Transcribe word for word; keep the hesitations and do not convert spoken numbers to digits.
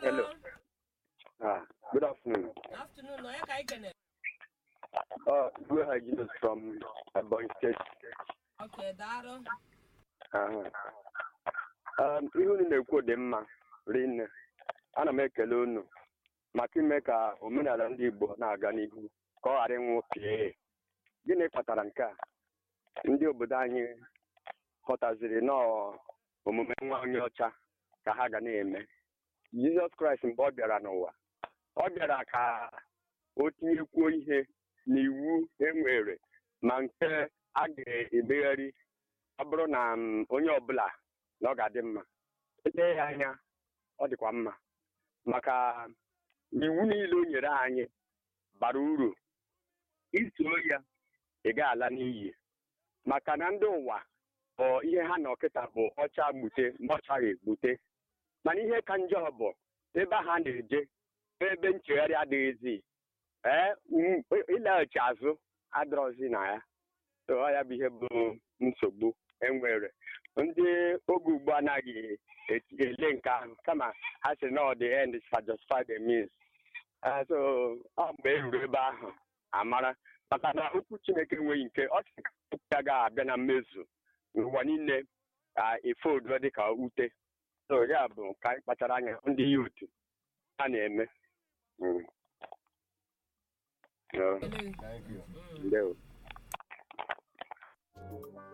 Hello. Ah, good afternoon. Afternoon. No, ya ka ikene. Uh, we are Jesus from Ebonyi State. Okay, daro. Uh, um, ihe unu na-ekwu dị mma rinne. Ana m ekele unu maka ime ka omenala ndị Igbo na-aga n'ihu ka ọ ghara ịnwụ pịa. Gịnị kpatara nke a? Ndị obodo anyị ghọtaziri nọọ omume nwa onye ọcha ka ha ga na-eme. Jizọs Kraịst mgbe ọ bịara n'ụwa, ọ bịara ka o tinyekwuo ihe n'iwu enwere ma nke a ga-emegharị ọ bụrụ na onye ọbụla na ọ ga-adị mma. Ele ya anya, ọ dịkwa mma maka iwu niile o nyere anyị bara uru. Iso ya ị ga-ala n'iyi maka na ndị ụwa bụ ihe ha na ọkịta bụ ọcha gbute ma ọchaghị egbute. Mana ihe ka njọ bụ ebe ha na-eje ebe nchegharị adịghịzi ee ịlaghachi azụ adịrọzi na ya. So ya bụ ihe bụ nsogbu enwere. Ndị oge ugbu anaghị ele nke ahụ kama ha sị na the end shall justify the means. So ọ mgbe e ruru ebe ahụ amara maka na okwu Chineke enweghị nke ọ sị ka ya ga-abịa na mmezu n'ụwa niile ka efe odo dị ka ute. So ya bụ ka anyị kpachara anya ndị yut a na-eme. Mm. So, Hello. Thank you. ndewo.